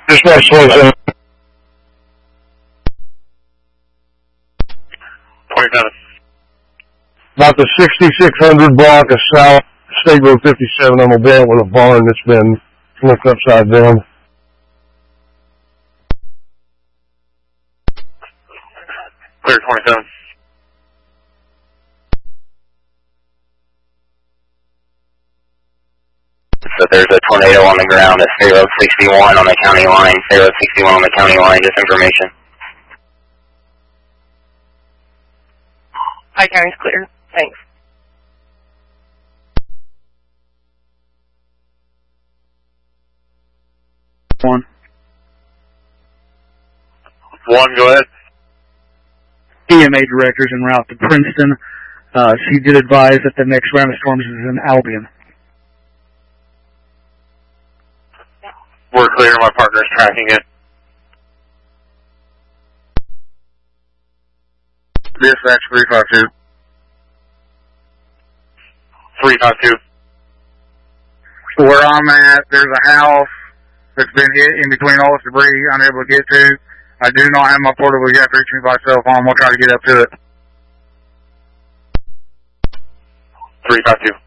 Dispatch 27. 27. About the 6600 block of South State Road 57, I'm dealing with a barn that's been flipped upside down. Clear 27. So there's a tornado on the ground at State Road 61 on the county line. State Road 61 on the county line, just information. Hi, county's clear. Thanks. One, go ahead. EMA director's en route to Princeton. She did advise that the next round of storms is in Albion. We're clear. My partner's tracking it. Dispatch 352. 352. Where I'm at, there's a house that's been hit in between all this debris, unable to get to. I do not have my portable. You have to reach me by cell phone. We'll try to get up to it. 352.